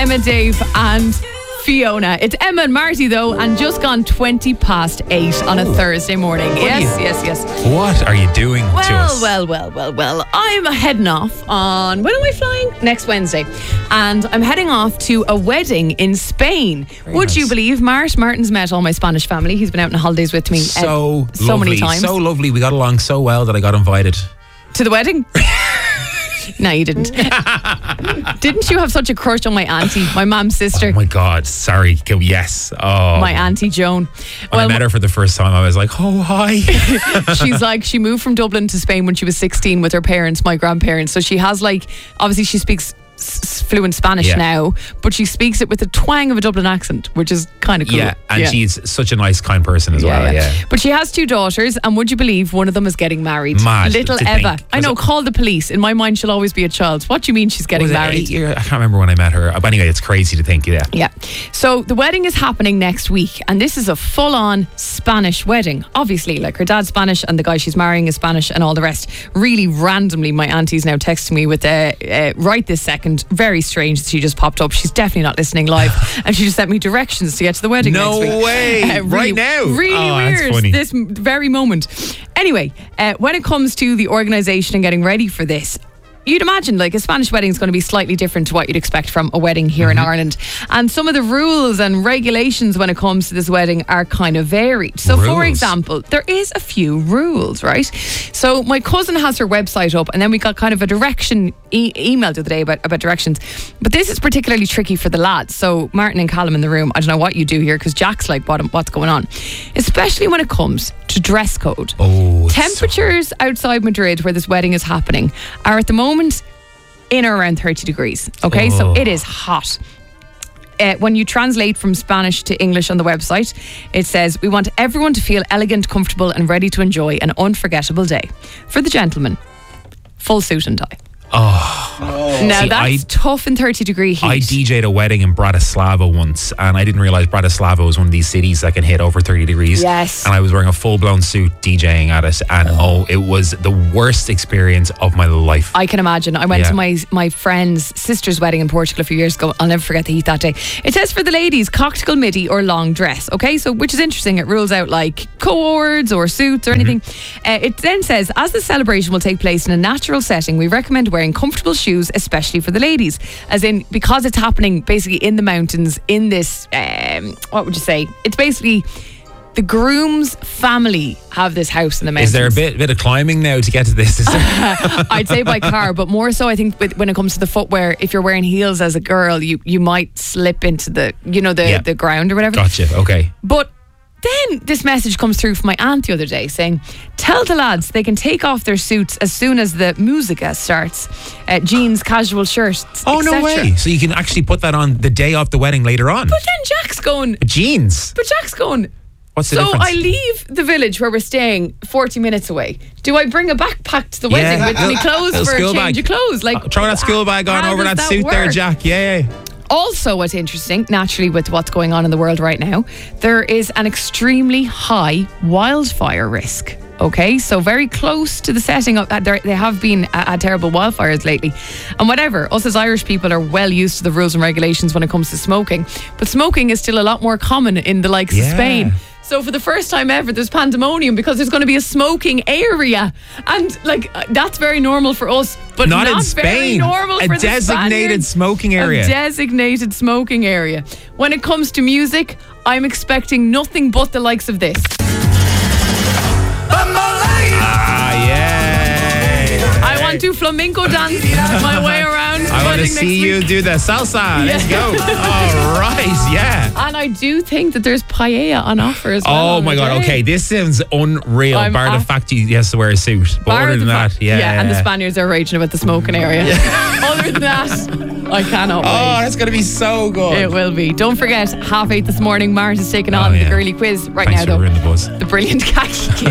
Emma, Dave and Fiona. It's Emma and Marty though, and just gone 8:20 on a Thursday morning. Yes. What are you doing to us? Well. I'm heading off on, when am I flying? Next Wednesday. And I'm heading off to a wedding in Spain. Would you believe Martin's met all my Spanish family. He's been out on holidays with me so many times. So lovely. We got along so well that I got invited. To the wedding? No, you didn't. Didn't you have such a crush on my auntie, my mum's sister? Oh my God, sorry. Yes. Oh. My auntie Joan. When I met her for the first time, I was like, oh, hi. She's like, she moved from Dublin to Spain when she was 16 with her parents, my grandparents. So she has like, obviously she speaks fluent Spanish now, but she speaks it with the twang of a Dublin accent, which is kind of cool. Yeah, and she's such a nice, kind person as well. Yeah. But she has 2 daughters, and would you believe one of them is getting married? Mad Little to Eva. think. I know, call the police. In my mind, she'll always be a child. What do you mean she's getting married? I can't remember when I met her. But anyway, it's crazy to think, Yeah. So the wedding is happening next week, and this is a full-on Spanish wedding. Obviously, like her dad's Spanish, and the guy she's marrying is Spanish, and all the rest. Really randomly, my auntie's now texting me with right this second, very strange. She just popped up. She's definitely not listening live, and she just sent me directions to get to the wedding next week. No way! Right now? Really weird. That's funny. This very moment. Anyway, when it comes to the organisation and getting ready for this, you'd imagine like a Spanish wedding is going to be slightly different to what you'd expect from a wedding here in Ireland. And some of the rules and regulations when it comes to this wedding are kind of varied. So for example, there is a few rules, right? So my cousin has her website up, and then we got kind of a direction email the other day about directions. But this is particularly tricky for the lads. So Martin and Callum in the room, I don't know what you do here, because Jack's like, what's going on? Especially when it comes to dress code. Temperatures outside Madrid, where this wedding is happening, are at the moment in or around 30 degrees. Okay, so it is hot. When you translate from Spanish to English on the website, it says, we want everyone to feel elegant, comfortable and ready to enjoy an unforgettable day. For the gentlemen, full suit and tie. Now See, that's tough in 30 degree heat. I DJ'd a wedding in Bratislava once, and I didn't realise Bratislava was one of these cities that can hit over 30 degrees. Yes. And I was wearing a full-blown suit DJing at it, and it was the worst experience of my life. I can imagine. I went to my friend's sister's wedding in Portugal a few years ago. I'll never forget the heat that day. It says for the ladies, cocktail midi or long dress. Okay, so which is interesting. It rules out like cords or suits or anything. It then says, as the celebration will take place in a natural setting, we recommend wearing comfortable shoes, especially for the ladies. As in, because it's happening basically in the mountains, in this, what would you say? It's basically the groom's family have this house in the mountains. Is there a bit of climbing now to get to this? Is there? I'd say by car, but more so I think when it comes to the footwear, if you're wearing heels as a girl, you might slip into the the ground or whatever. Gotcha, okay. But then this message comes through from my aunt the other day saying, tell the lads they can take off their suits as soon as the musica starts. Jeans, casual shirts, Oh, no way. So you can actually put that on the day of the wedding later on. But then Jack's going... Jeans? But Jack's going... What's the difference? So I leave the village where we're staying 40 minutes away. Do I bring a backpack to the wedding with me clothes for a change of clothes? Like, throw that school bag on over that suit there, Jack. Yeah. Also, what's interesting, naturally, with what's going on in the world right now, there is an extremely high wildfire risk. Okay, so very close to the setting of that. They have been had terrible wildfires lately. And whatever, us as Irish people are well used to the rules and regulations when it comes to smoking. But smoking is still a lot more common in the likes of Spain. So for the first time ever, there's pandemonium because there's going to be a smoking area. And like, that's very normal for us, but not in very Spain. normal for the designated smoking area. A designated smoking area. When it comes to music, I'm expecting nothing but the likes of this. I want to flamenco dance my way around. I want to see you do the salsa. Let's go. All right, yeah. And I do think that there's paella on offer as well. Oh my God, okay. This sounds unreal. Bar the fact he has to wear a suit. But other than that, and the Spaniards are raging about the smoking area. Other than that, I cannot wait. Oh, that's going to be so good. It will be. Don't forget, 8:30 this morning, Mart is taking on the girly quiz right now, though. Thanks for ruining the buzz. The brilliant khaki kid.